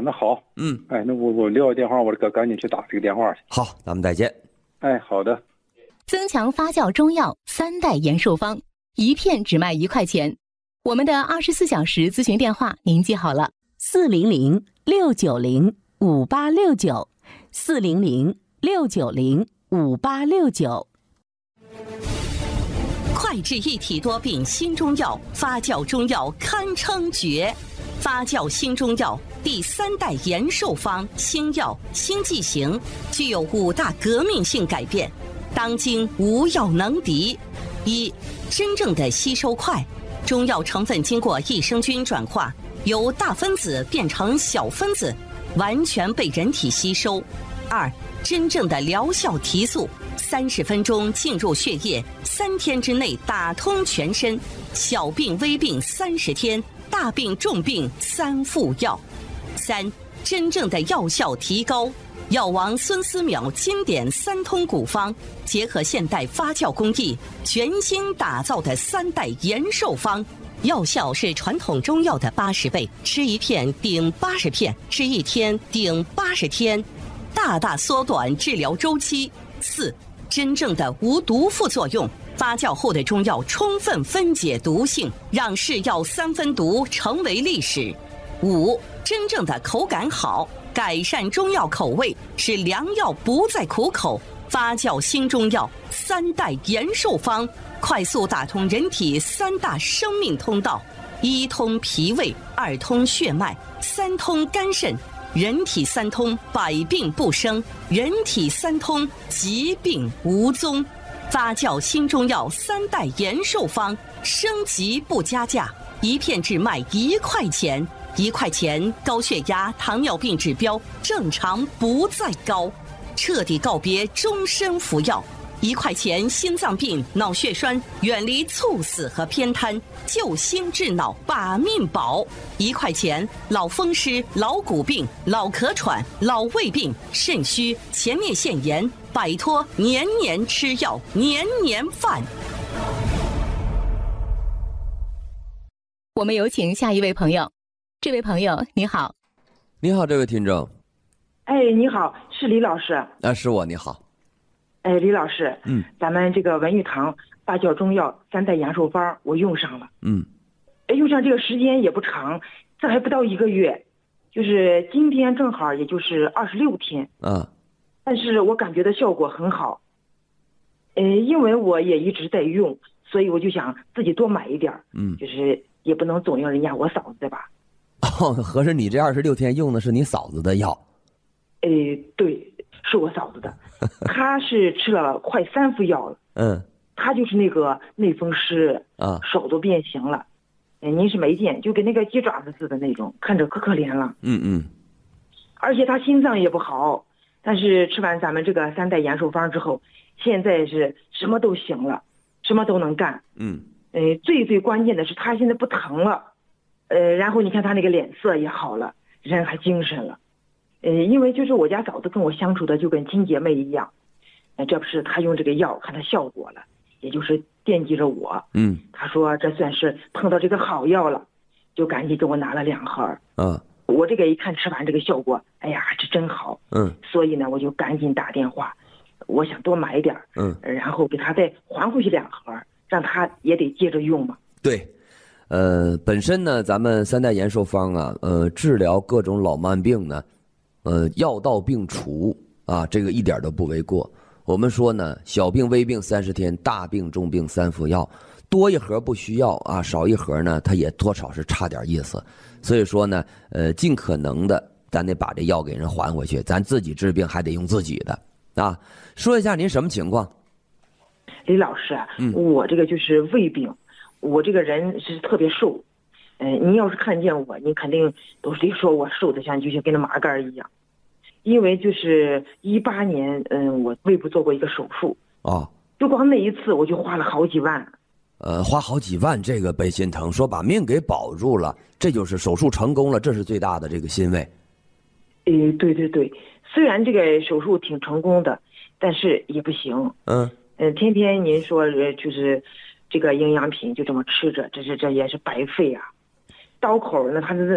那好。哎，那我撂个电话，我赶紧去打这个电话去。 好，咱们再见。 哎，好的。 增强发酵中药3代延寿方，一片只卖1块钱。我们的24小时咨询电话您记好了 ：400-690-5869，400-690-5869。 快治一体多病新中药，发酵中药堪称绝。发酵新中药第3代延寿方新药新剂型，具有5大革命性改变，当今无药能敌。1、真正的吸收快，中药成分经过益生菌转化，由大分子变成小分子，完全被人体吸收。2、真正的疗效提速，30分钟进入血液，3天之内打通全身，小病微病30天，大病重病3副药。3、真正的药效提高，药王孙思邈经典3通古方，结合现代发酵工艺，全新打造的3代延寿方，药效是传统中药的80倍，吃1片顶80片，吃1天顶80天，大大缩短治疗周期。4、真正的无毒副作用，发酵后的中药充分分解毒性，让是药3分毒成为历史。5、真正的口感好，改善中药口味，使良药不再苦口。发酵新中药3代延寿方，快速打通人体3大生命通道：1通脾胃，2通血脉，3通肝肾。人体3通，百病不生；人体3通，疾病无踪。发酵新中药3代延寿方，升级不加价，一片只卖1块钱。1块钱，高血压、糖尿病指标正常不再高，彻底告别终身服药。1块钱，心脏病、脑血栓远离猝死和偏瘫，救心治脑，把命保。1块钱，老风湿、老骨病、老咳喘、老胃病、肾虚、前列腺炎，摆脱年年吃药、年年犯。 我们有请下一位朋友。这位朋友你好。 你好，这位听众。 哎，你好，是李老师。 是我，你好。 哎，李老师，咱们这个文玉堂发酵中药3代延寿方我用上了。用上这个时间也不长，这还不到1个月，就是今天正好也就是26天。但是我感觉的效果很好。因为我也一直在用，所以我就想自己多买一点。就是也不能总用人家我嫂子的吧。 合着你这26天用的是你嫂子的药？ 对，是我嫂子的。她是吃了快3副药了。她就是那个内风湿手都变形了。您是没见，就跟那个鸡爪子似的那种，看着可可怜了。而且她心脏也不好，但是吃完咱们这个3代延寿方之后，现在是什么都行了，什么都能干。最关键的是她现在不疼了。然后你看她那个脸色也好了，人还精神了。因为就是我家嫂子跟我相处的就跟亲姐妹一样。这不是她用这个药看她效果了，也就是惦记着我。她说这算是碰到这个好药了，就赶紧给我拿了2盒。我这个一看吃完这个效果，哎呀，这真好。所以呢我就赶紧打电话，我想多买一点。然后给她再还回去2盒，让她也得接着用嘛。 对。本身呢咱们3代延寿方啊，治疗各种老慢病呢，药到病除啊，这个一点都不为过。我们说呢，小病微病30天，大病重病3副药，多一盒不需要啊，少一盒呢它也多少是差点意思。所以说呢尽可能的咱得把这药给人还回去，咱自己治病还得用自己的啊。说一下您什么情况？ 李老师，我这个就是胃病，我这个人是特别瘦。您要是看见我，您肯定都是说我瘦的就像跟那麻杆一样。因为就是18年，我胃部做过一个手术。就光那一次我就花了好几万。 花好几万这个倍心疼，说把命给保住了，这就是手术成功了，这是最大的这个欣慰。 对，虽然这个手术挺成功的，但是也不行。天天您说就是这个营养品就这么吃着，这也是白费啊。刀口呢，它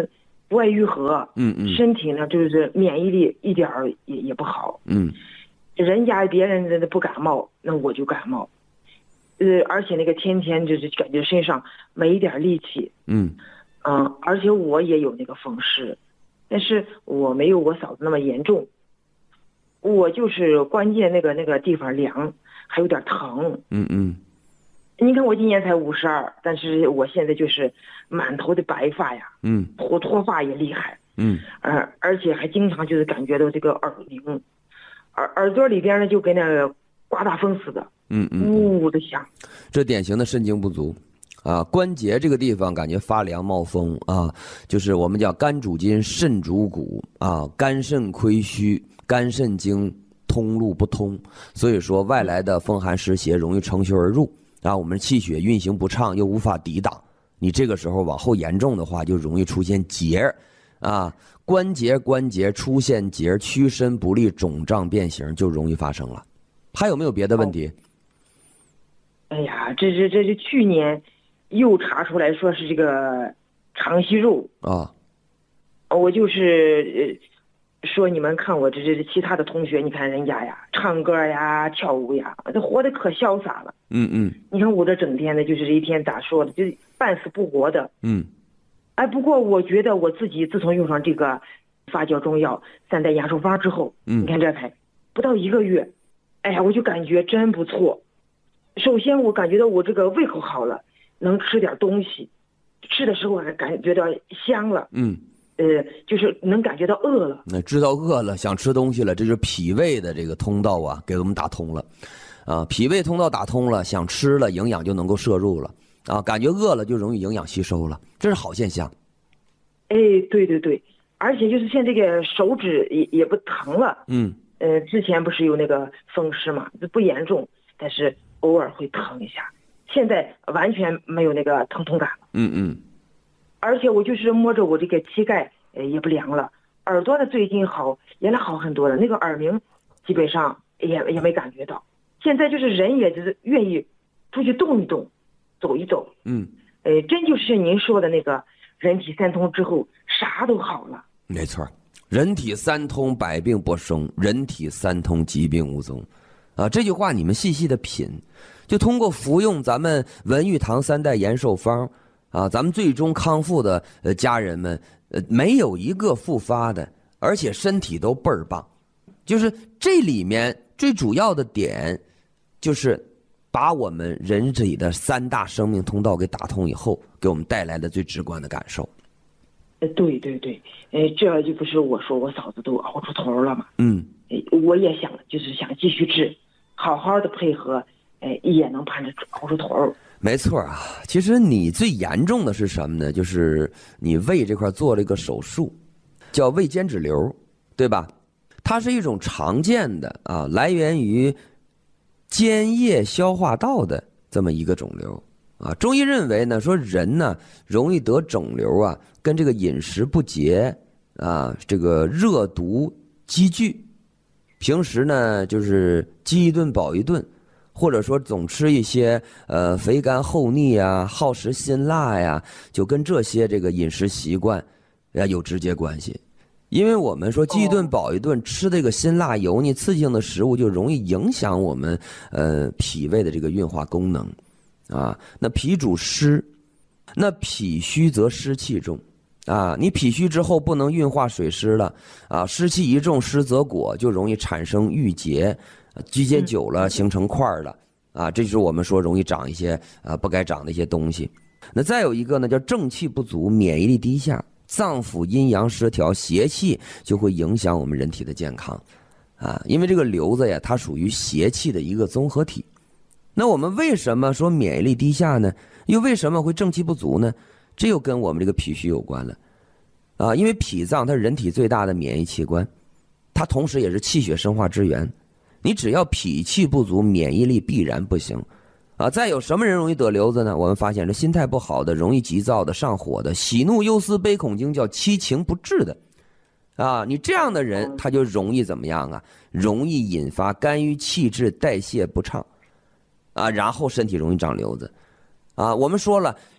不爱愈合，身体呢就是免疫力一点儿也不好，人家别人不感冒，那我就感冒，而且那个天天就是感觉身上没一点力气，而且我也有那个风湿，但是我没有我嫂子那么严重，我就是关键那个地方凉，还有点疼，你看我今年才52，但是我现在就是满头的白发呀，脱发也厉害，而且还经常就是感觉到这个耳鸣，耳朵里边呢就跟那个刮大风似的，呜呜的响。 这典型的肾精不足啊，关节这个地方感觉发凉冒风啊，就是我们叫肝主筋，肾主骨啊，肝肾亏虚，肝肾经通路不通，所以说外来的风寒湿邪容易乘虚而入。啊，我们气血运行不畅，又无法抵挡，你这个时候往后严重的话，就容易出现结啊，关节出现结，屈伸不利，肿胀变形就容易发生了。还有没有别的问题？ 哎呀，这是去年又查出来说是这个肠息肉啊，我就是说你们看我这其他的同学，你看人家呀，唱歌呀，跳舞呀，这活得可潇洒了。你看我这整天的，就是一天咋说的，就半死不活的。不过我觉得我自己自从用上这个发酵中药3代延寿方之后，你看这才不到1个月，哎呀，我就感觉真不错。首先我感觉到我这个胃口好了，能吃点东西，吃的时候还感觉到香了。就是能感觉到饿了， 那知道饿了，想吃东西了，这就是脾胃的这个通道啊，给我们打通了，啊，脾胃通道打通了，想吃了，营养就能够摄入了，啊，感觉饿了就容易营养吸收了，这是好现象。 对，而且就是现在这个手指也不疼了，之前不是有那个风湿嘛，不严重，但是偶尔会疼一下，现在完全没有那个疼痛感了。而且我就是摸着我这个膝盖，也不凉了，耳朵的最近好，原来好很多了，那个耳鸣基本上也没感觉到，现在就是人也就是愿意出去动一动，走一走。真就是您说的那个人体3通之后，啥都好了。 没错，人体3通百病不生，人体3通疾病无踪，啊，这句话你们细细的品，就通过服用咱们文玉堂3代延寿方。啊，咱们最终康复的家人们，没有一个复发的，而且身体都倍儿棒。就是这里面最主要的点，就是把我们人体的3大生命通道给打通以后，给我们带来的最直观的感受。 对，这就不是我说我嫂子都熬出头了嘛。我也想就是想继续治，好好的配合，也能盼着熬出头。 没错啊，其实你最严重的是什么呢？就是你胃这块做了一个手术，叫胃间脂瘤，对吧？它是一种常见的啊，来源于间叶消化道的这么一个肿瘤啊。中医认为呢，说人呢容易得肿瘤啊，跟这个饮食不节啊，这个热毒积聚，平时呢就是饥一顿饱一顿。或者说总吃一些肥甘厚腻啊，好食辛辣呀，就跟这些这个饮食习惯有直接关系。因为我们说饥一顿饱一顿，吃这个辛辣油腻刺激性的食物，就容易影响我们脾胃的这个运化功能啊。那脾主湿，那脾虚则湿气重啊。你脾虚之后不能运化水湿了啊，湿气一重，湿则裹，就容易产生郁结。积结久了形成块了啊，这就是我们说容易长一些不该长的一些东西。那再有一个呢，叫正气不足，免疫力低下，脏腑阴阳失调，邪气就会影响我们人体的健康啊。因为这个瘤子呀，它属于邪气的一个综合体。那我们为什么说免疫力低下呢？又为什么会正气不足呢？这又跟我们这个脾虚有关了啊。因为脾脏它是人体最大的免疫器官，它同时也是气血生化之源。你只要脾气不足，免疫力必然不行啊。再有什么人容易得瘤子呢？我们发现这心态不好的，容易急躁的，上火的，喜怒忧思悲恐惊叫七情不治的啊。你这样的人他就容易怎么样啊？容易引发肝郁气滞，代谢不畅啊，然后身体容易长瘤子啊。我们说了，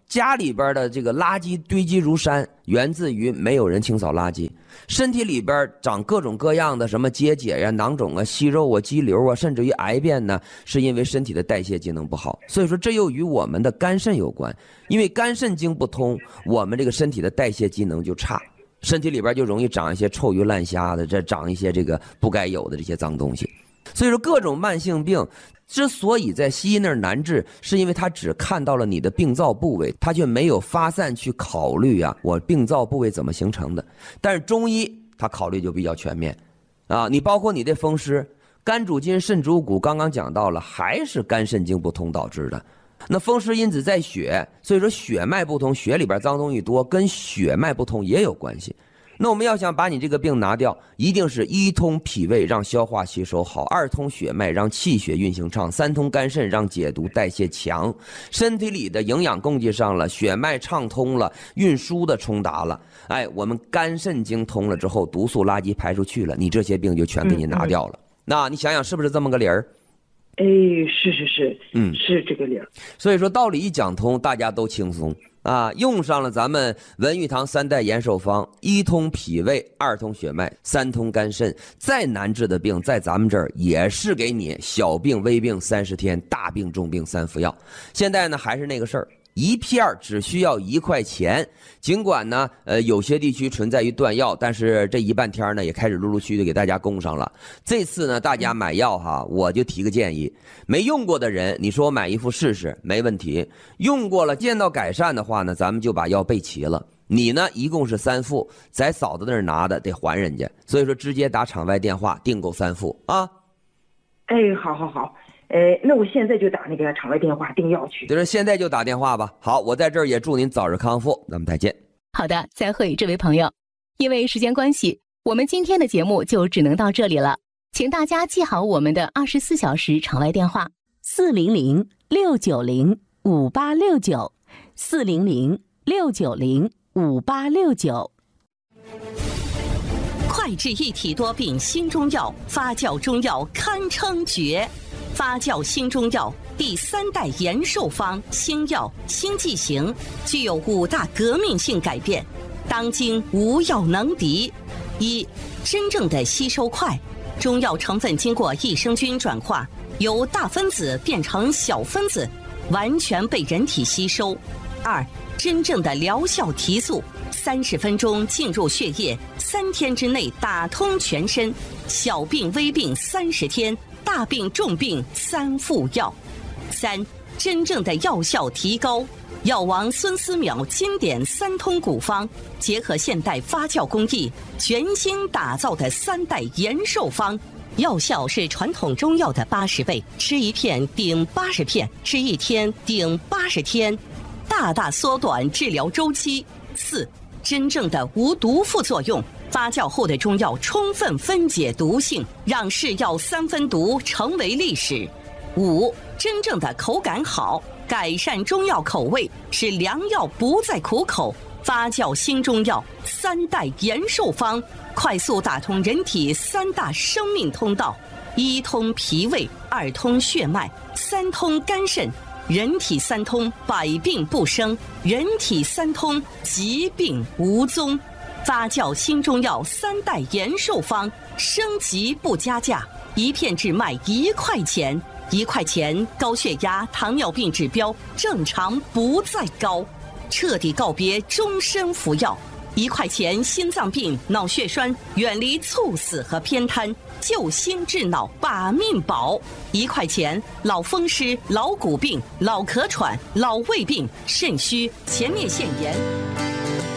家里边的这个垃圾堆积如山，源自于没有人清扫垃圾。身体里边长各种各样的什么结节呀、囊肿啊、息肉啊、肌瘤啊，甚至于癌变呢，是因为身体的代谢机能不好。所以说这又与我们的肝肾有关，因为肝肾经不通，我们这个身体的代谢机能就差，身体里边就容易长一些臭鱼烂虾的，这长一些这个不该有的这些脏东西。所以说各种慢性病之所以在西医那儿难治，是因为他只看到了你的病灶部位，他却没有发散去考虑啊，我病灶部位怎么形成的。但是中医他考虑就比较全面啊，你包括你的风湿，肝主筋肾主骨，刚刚讲到了，还是肝肾经不通导致的。那风湿因子在血，所以说血脉不通，血里边脏东西多，跟血脉不通也有关系。那我们要想把你这个病拿掉，一定是一通脾胃让消化吸收好，二通血脉让气血运行畅，三通肝肾让解毒代谢强，身体里的营养供给上了，血脉畅通了，运输的充达了，哎，我们肝肾经通了之后，毒素垃圾排出去了，你这些病就全给你拿掉了。那你想想是不是这么个理儿？ 哎，是，是这个理儿。 所以说道理一讲通，大家都轻松啊，用上了咱们文玉堂3代延寿方，一通脾胃，二通血脉，三通肝肾，再难治的病在咱们这儿也是给你小病微病30天，大病重病3服药。现在呢还是那个事儿，一片只需要1块钱，尽管呢有些地区存在于断药，但是这1半天呢也开始陆陆续续给大家供上了。这次呢大家买药哈，我就提个建议，没用过的人你说我买一副试试没问题，用过了见到改善的话呢，咱们就把药备齐了。你呢一共是3副，在嫂子那儿拿的得还人家，所以说直接打场外电话订购3副啊。 哎，好，那我现在就打那个场外电话订药去。 就是现在就打电话吧。好，我在这儿也祝您早日康复，咱们再见。 好的，再会，这位朋友。因为时间关系，我们今天的节目就只能到这里了，请大家记好我们的24小时场外电话 400-690-5869 400-690-5869。 快治一体多病新中药，发酵中药堪称绝。发酵新中药第3代延寿方新药新剂型，具有5大革命性改变，当今无药能敌。一、真正的吸收快，中药成分经过益生菌转化，由大分子变成小分子，完全被人体吸收。2、真正的疗效提速，30分钟进入血液，3天之内打通全身，小病微病30天，大病重病3副药。3、真正的药效提高，药王孙思邈经典3通古方，结合现代发酵工艺，全新打造的3代延寿方，药效是传统中药的80倍，吃1片顶80片，吃1天顶80天，大大缩短治疗周期。4、真正的无毒副作用，发酵后的中药充分分解毒性，让是药3分毒成为历史。5、真正的口感好，改善中药口味，使良药不再苦口。发酵新中药3代延寿方，快速打通人体3大生命通道，一通脾胃，二通血脉，三通肝肾。人体3通，百病不生；人体3通，疾病无踪。发酵新中药3代延寿方，升级不加价，1片只卖1块钱。1块钱，高血压、糖尿病指标正常不再高，彻底告别终身服药。1块钱，心脏病、脑血栓远离猝死和偏瘫，救心治脑把命保。1块钱，老风湿、老骨病、老咳喘、老胃病、肾虚、前列腺炎。